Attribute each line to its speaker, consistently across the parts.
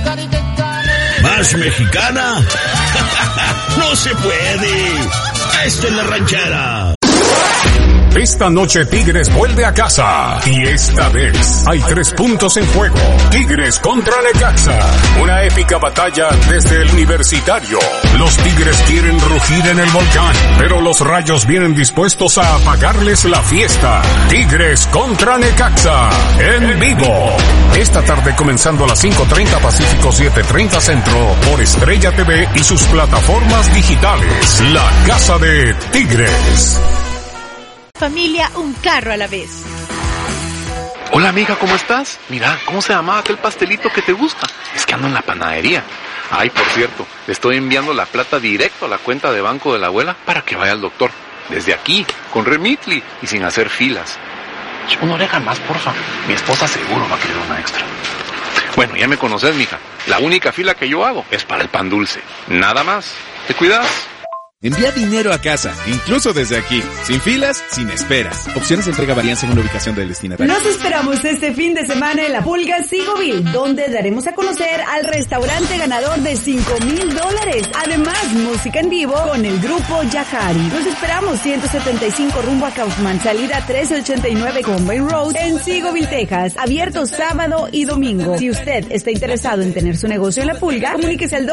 Speaker 1: ¿Más mexicana? ¡No se puede! ¡Esta es la ranchera!
Speaker 2: Esta noche Tigres vuelve a casa y esta vez hay 3 puntos en juego. Tigres contra Necaxa. Una épica batalla desde el Universitario. Los Tigres quieren rugir en el volcán, pero los Rayos vienen dispuestos a apagarles la fiesta. Tigres contra Necaxa en vivo. Esta tarde comenzando a las 5:30 Pacífico, 7:30 Centro por Estrella TV y sus plataformas digitales. La Casa de Tigres.
Speaker 3: Familia, un carro a la vez.
Speaker 4: Hola amiga, ¿cómo estás? Mira, ¿cómo se llamaba aquel pastelito que te gusta? Es que ando en la panadería. Ay, por cierto, le estoy enviando la plata directo a la cuenta de banco de la abuela para que vaya al doctor. Desde aquí, con Remitly y sin hacer filas. Una oreja más, porfa. Mi esposa seguro va a querer una extra. Bueno, ya me conoces, mija. La única fila que yo hago es para el pan dulce. Nada más. ¿Te cuidas?
Speaker 5: Envía dinero a casa, incluso desde aquí, sin filas, sin esperas. Opciones de entrega varían según la ubicación del destinatario.
Speaker 6: Nos esperamos este fin de semana en La Pulga Seagoville, donde daremos a conocer al restaurante ganador de $5,000. Además, música en vivo con el grupo Yajari. Nos esperamos 175 rumbo a Kaufman, salida 1389 Combine Road en Seagoville, Texas. Abierto sábado y domingo. Si usted está interesado en tener su negocio en La Pulga, comuníquese al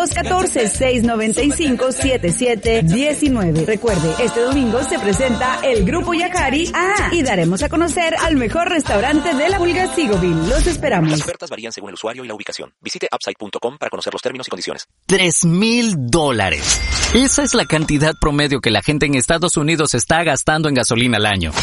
Speaker 6: 214-695-7719. Recuerde, este domingo se presenta el Grupo Yacari y daremos a conocer al mejor restaurante de La Pulga Seagoville. Los esperamos.
Speaker 7: Las ofertas varían según el usuario y la ubicación. Visite upside.com para conocer los términos y condiciones.
Speaker 8: $3,000. Esa es la cantidad promedio que la gente en Estados Unidos está gastando en gasolina al año.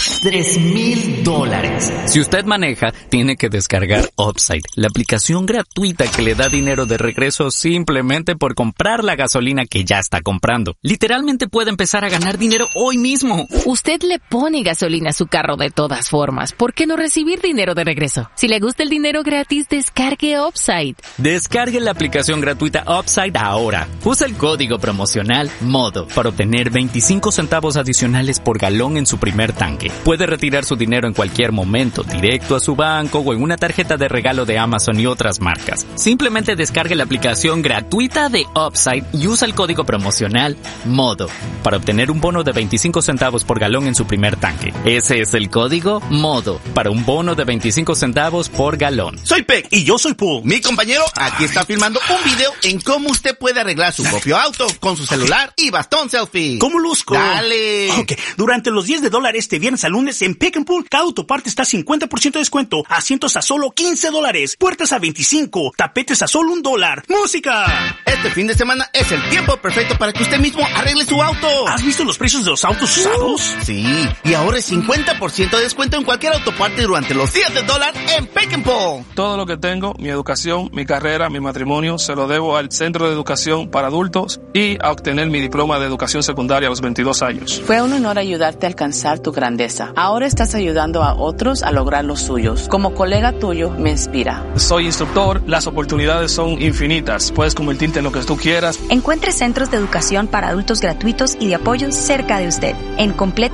Speaker 8: $3,000. Si usted maneja, tiene que descargar Upside, la aplicación gratuita que le da dinero de regreso simplemente por comprar la gasolina que ya está comprando. Literalmente puede empezar a ganar dinero hoy mismo.
Speaker 9: Usted le pone gasolina a su carro de todas formas. ¿Por qué no recibir dinero de regreso? Si le gusta el dinero gratis, descargue Upside.
Speaker 8: Descargue la aplicación gratuita Upside ahora. Usa el código promocional MODO para obtener 25 centavos adicionales por galón en su primer tanque. Puede retirar su dinero en cualquier momento, directo a su banco o en una tarjeta de regalo de Amazon y otras marcas. Simplemente descargue la aplicación gratuita de Upside y usa el código promocional MODO para obtener un bono de 25 centavos por galón en su primer tanque. Ese es el código MODO para un bono de 25 centavos por galón.
Speaker 10: Soy Peck y yo soy Pooh. Mi compañero aquí está filmando un video en cómo usted puede arreglar su propio auto con su celular y bastón selfie.
Speaker 11: ¿Cómo luzco?
Speaker 10: Dale.
Speaker 11: Ok, durante los $10 este viernes al lunes en Peck & Pool, cada autoparte está 50% de descuento, asientos a solo $15, puertas a $25, tapetes a solo $1. ¡Música!
Speaker 10: Este fin de semana es el tiempo perfecto para que usted mismo arregle su auto.
Speaker 11: ¿Has visto los precios de los autos usados?
Speaker 10: Sí, y ahorre 50% de descuento en cualquier autoparte durante los días de dólar en Peck & Pool.
Speaker 12: Todo lo que tengo, mi educación, mi carrera, mi matrimonio, se lo debo al Centro de Educación para Adultos y a obtener mi diploma de educación secundaria a los 22 años.
Speaker 13: Fue un honor ayudarte a alcanzar tu grandeza. Ahora estás ayudando a otros a lograr los suyos. Como colega tuyo, me inspira.
Speaker 12: Soy instructor, las oportunidades son infinitas. Puedes convertirte en lo que tú quieras.
Speaker 14: Encuentre centros de educación para adultos gratuitos y de apoyo cerca de usted en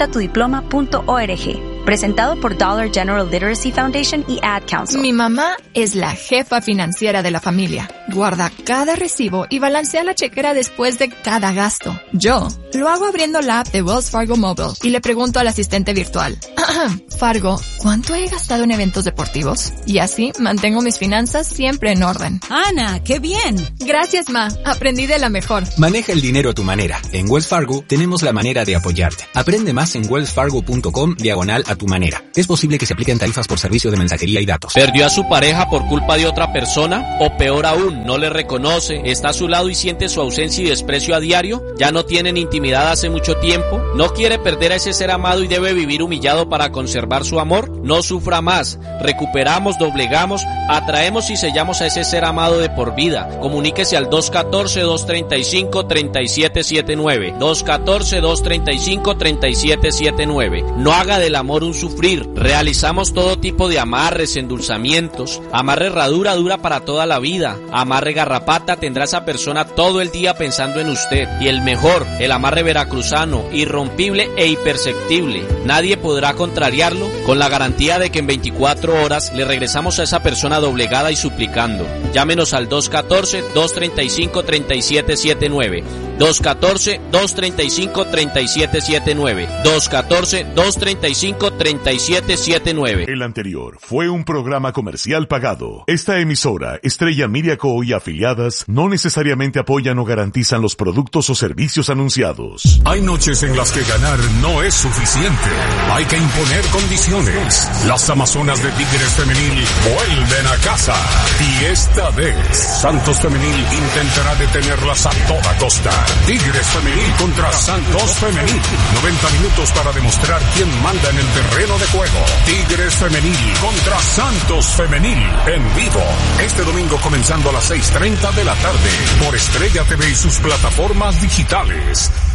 Speaker 14: completatudiploma.org. Presentado por Dollar General Literacy Foundation y Ad Council.
Speaker 15: Mi mamá es la jefa financiera de la familia. Guarda cada recibo y balancea la chequera después de cada gasto. Yo lo hago abriendo la app de Wells Fargo Mobile y le pregunto al asistente virtual. Fargo, ¿cuánto he gastado en eventos deportivos? Y así mantengo mis finanzas siempre en orden.
Speaker 3: Ana, ¡qué bien!
Speaker 15: Gracias, Ma. Aprendí de la mejor.
Speaker 16: Maneja el dinero a tu manera. En Wells Fargo tenemos la manera de apoyarte. Aprende más en wellsfargo.com/a tu manera. Es posible que se apliquen tarifas por servicio de mensajería y datos.
Speaker 17: ¿Perdió a su pareja por culpa de otra persona? O peor aún, no le reconoce, está a su lado y siente su ausencia y desprecio a diario. ¿Ya no tienen intimidad hace mucho tiempo? ¿No quiere perder a ese ser amado y debe vivir humillado para conservar su amor? No sufra más. Recuperamos, doblegamos, atraemos y sellamos a ese ser amado de por vida. Comuníquese al 214-235-3779. 214-235-3779. No haga del amor un sufrir. Realizamos todo tipo de amarres, endulzamientos. Amarre herradura dura para toda la vida. Amarre garrapata tendrá esa persona todo el día pensando en usted. Y el mejor, el amarre veracruzano, irrompible e imperceptible. Nadie podrá contrariarlo con la garantía garantía de que en 24 horas le regresamos a esa persona doblegada y suplicando. Llámenos al 214-235-3779. 214-235-3779. 214-235-3779.
Speaker 18: El anterior fue un programa comercial pagado. Esta emisora, Estrella Media Co. y afiliadas, no necesariamente apoyan o garantizan los productos o servicios anunciados.
Speaker 2: Hay noches en las que ganar no es suficiente. Hay que imponer condiciones. Las Amazonas de Tigres Femenil vuelven a casa. Y esta vez, Santos Femenil intentará detenerlas a toda costa. Tigres Femenil contra Santos Femenil. 90 minutos para demostrar quién manda en el terreno de juego. Tigres Femenil contra Santos Femenil. En vivo. Este domingo comenzando a las 6:30 de la tarde. Por Estrella TV y sus plataformas digitales.